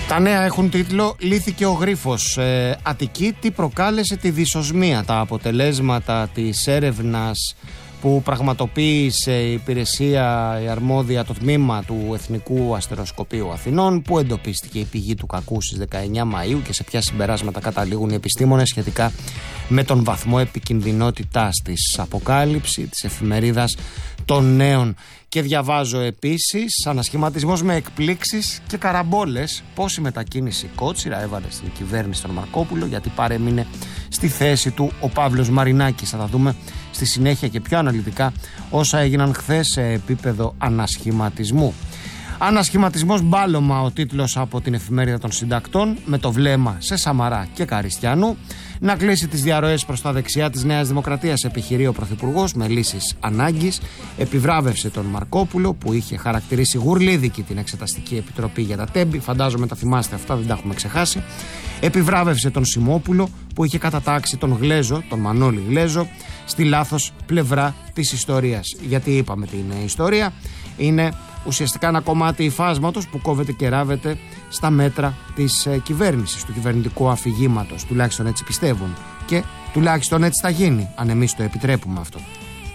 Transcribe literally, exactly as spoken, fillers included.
Τα νέα έχουν τίτλο «Λύθηκε ο γρίφος». Ε, Αττική, τι προκάλεσε τη δυσοσμία. Τα αποτελέσματα της έρευνας που πραγματοποίησε η υπηρεσία, η αρμόδια, το τμήμα του Εθνικού Αστεροσκοπείου Αθηνών, που εντοπίστηκε η πηγή του κακού στις δεκαεννιά Μαΐου και σε ποια συμπεράσματα καταλήγουν οι επιστήμονες σχετικά με τον βαθμό επικινδυνότητάς της. Αποκάλυψη της εφημερίδας των Νέων. Και διαβάζω επίσης ανασχηματισμός με εκπλήξεις και καραμπόλες. Πώς η μετακίνηση Κότσιρα έβαλε στην κυβέρνηση τον Μαρκόπουλο, γιατί παρέμεινε στη θέση του ο Παύλος Μαρινάκης. Θα τα δούμε στη συνέχεια και πιο αναλυτικά όσα έγιναν χθες σε επίπεδο ανασχηματισμού. Ανασχηματισμός μπάλωμα, ο τίτλος από την εφημερίδα των συντακτών, με το βλέμμα σε Σαμαρά και Καριστιανού. Να κλείσει τις διαρροές προς τα δεξιά της Νέας Δημοκρατίας, επιχειρεί ο Πρωθυπουργός με λύσεις ανάγκης. Επιβράβευσε τον Μαρκόπουλο, που είχε χαρακτηρίσει γουρλίδικη την Εξεταστική Επιτροπή για τα Τέμπη. Φαντάζομαι τα θυμάστε αυτά, δεν τα έχουμε ξεχάσει. Επιβράβευσε τον Σιμόπουλο, που είχε κατατάξει τον Γλέζο, τον Μανώλη Γλέζο, στη λάθος πλευρά της ιστορίας. Γιατί είπαμε τι είναι η ιστορία? Είναι ουσιαστικά ένα κομμάτι υφάσματος που κόβεται και ράβεται στα μέτρα της ε, κυβέρνησης, του κυβερνητικού αφηγήματος. Τουλάχιστον έτσι πιστεύουν και τουλάχιστον έτσι θα γίνει, αν εμείς το επιτρέπουμε αυτό.